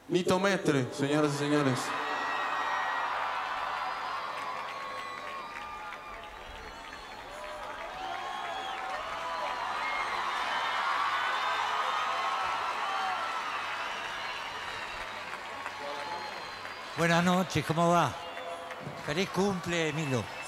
Nito Mestre, señoras y señores. Buenas noches, ¿cómo va? Feliz cumple, Milo.